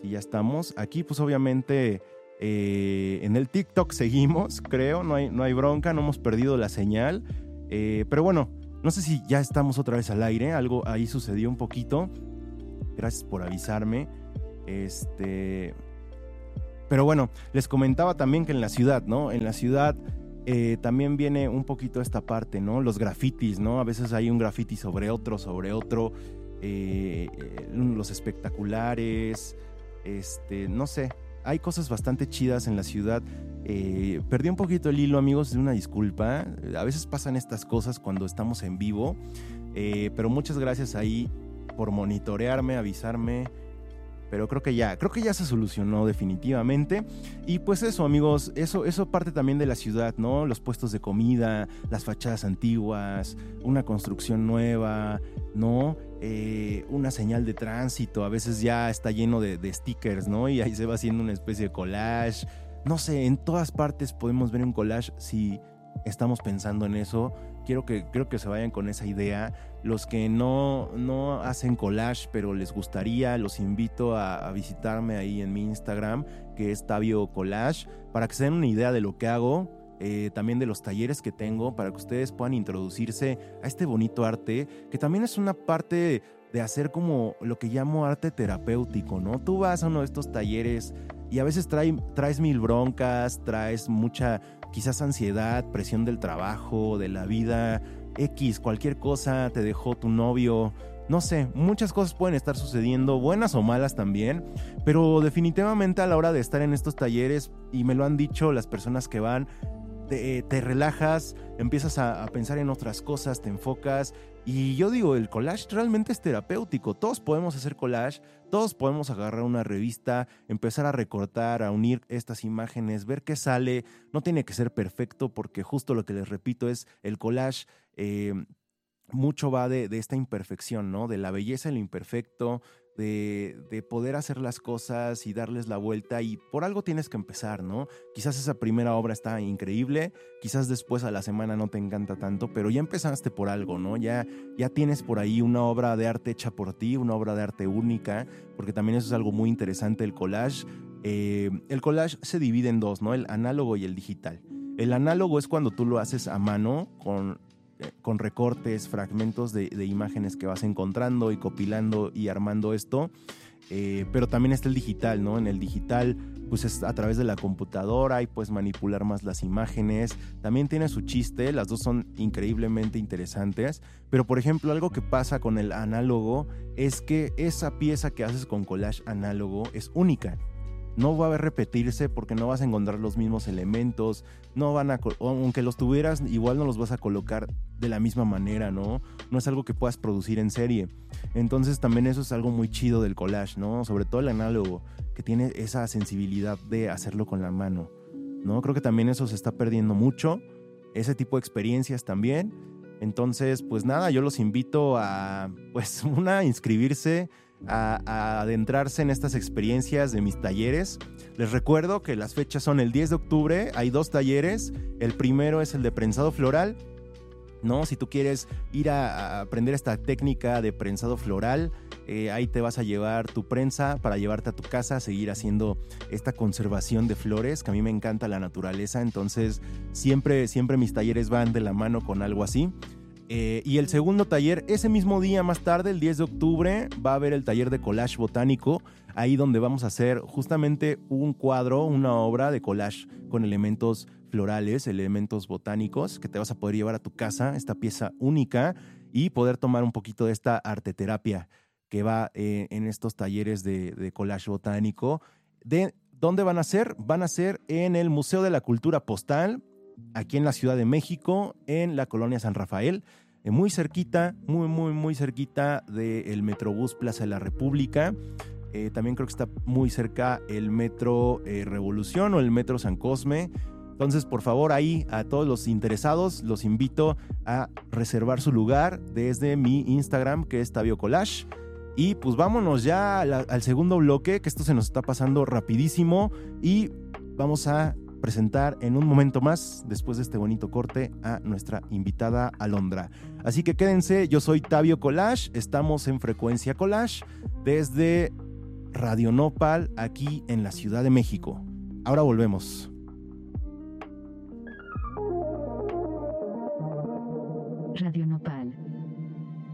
Sí, ya estamos. Aquí, pues obviamente, en el TikTok seguimos, creo. No hay bronca, no hemos perdido la señal. Pero bueno, no sé si ya estamos otra vez al aire. Algo ahí sucedió un poquito. Gracias por avisarme. Pero bueno, les comentaba también que en la ciudad, ¿no? En la ciudad también viene un poquito esta parte, ¿no? Los grafitis, ¿no? A veces hay un grafiti sobre otro. Los espectaculares, no sé. Hay cosas bastante chidas en la ciudad. Perdí un poquito el hilo, amigos, una disculpa. A veces pasan estas cosas cuando estamos en vivo. Pero muchas gracias ahí por monitorearme, avisarme. Pero creo que ya se solucionó definitivamente. Y pues eso, amigos, eso parte también de la ciudad, ¿no? Los puestos de comida, las fachadas antiguas, una construcción nueva, ¿no? Una señal de tránsito, a veces ya está lleno de stickers, ¿no? Y ahí se va haciendo una especie de collage. No sé, en todas partes podemos ver un collage si estamos pensando en eso. Quiero que se vayan con esa idea. Los que no hacen collage, pero les gustaría, los invito a visitarme ahí en mi Instagram, que es Tabio Collage, para que se den una idea de lo que hago, también de los talleres que tengo, para que ustedes puedan introducirse a este bonito arte, que también es una parte de hacer como lo que llamo arte terapéutico, ¿no? Tú vas a uno de estos talleres y a veces traes mil broncas, traes mucha quizás ansiedad, presión del trabajo, de la vida, X, cualquier cosa, te dejó tu novio, no sé, muchas cosas pueden estar sucediendo, buenas o malas también, pero definitivamente a la hora de estar en estos talleres, y me lo han dicho las personas que van, te relajas, empiezas a pensar en otras cosas, te enfocas. Y yo digo, el collage realmente es terapéutico. Todos podemos hacer collage, todos podemos agarrar una revista, empezar a recortar, a unir estas imágenes, ver qué sale. No tiene que ser perfecto, porque justo lo que les repito es el collage. Mucho va de esta imperfección, ¿no? De la belleza en lo imperfecto, de poder hacer las cosas y darles la vuelta, y por algo tienes que empezar, ¿no? Quizás esa primera obra está increíble, quizás después a la semana no te encanta tanto, pero ya empezaste por algo, ¿no? Ya tienes por ahí una obra de arte hecha por ti, una obra de arte única, porque también eso es algo muy interesante, el collage. El collage se divide en dos, ¿no? El análogo y el digital. El análogo es cuando tú lo haces a mano con recortes, fragmentos de imágenes que vas encontrando y compilando y armando esto, pero también está el digital, ¿no? En el digital, pues es a través de la computadora y puedes manipular más las imágenes. También tiene su chiste, las dos son increíblemente interesantes, pero por ejemplo, algo que pasa con el análogo es que esa pieza que haces con collage análogo es única. No va a repetirse porque no vas a encontrar los mismos elementos, aunque los tuvieras, igual no los vas a colocar de la misma manera, ¿no? No es algo que puedas producir en serie. Entonces también eso es algo muy chido del collage, ¿no? Sobre todo el análogo, que tiene esa sensibilidad de hacerlo con la mano, ¿no? Creo que también eso se está perdiendo mucho, ese tipo de experiencias también. Entonces, pues nada, yo los invito a, pues, inscribirse, a adentrarse en estas experiencias de mis talleres. Les recuerdo que las fechas son el 10 de octubre, hay 2 talleres. El primero es el de prensado floral, ¿no? Si tú quieres ir a aprender esta técnica de prensado floral, ahí te vas a llevar tu prensa para llevarte a tu casa, seguir haciendo esta conservación de flores, que a mí me encanta la naturaleza, entonces siempre mis talleres van de la mano con algo así. Y el segundo taller, ese mismo día más tarde, el 10 de octubre, va a haber el taller de collage botánico, ahí donde vamos a hacer justamente un cuadro, una obra de collage con elementos florales, elementos botánicos, que te vas a poder llevar a tu casa, esta pieza única, y poder tomar un poquito de esta arteterapia que va en estos talleres de collage botánico. ¿Dónde van a ser? Van a ser en el Museo de la Cultura Postal, aquí en la Ciudad de México, en la colonia San Rafael, muy cerquita, muy cerquita del Metrobús Plaza de la República. También creo que está muy cerca el Metro Revolución o el Metro San Cosme. Entonces, por favor, ahí a todos los interesados los invito a reservar su lugar desde mi Instagram, que es Tabio Collage. Y pues vámonos ya al segundo bloque, que esto se nos está pasando rapidísimo, y vamos a presentar en un momento más, después de este bonito corte, a nuestra invitada Alondra. Así que quédense, yo soy Tabio Collage, estamos en Frecuencia Collage desde Radio Nopal aquí en la Ciudad de México. Ahora volvemos. Radio Nopal.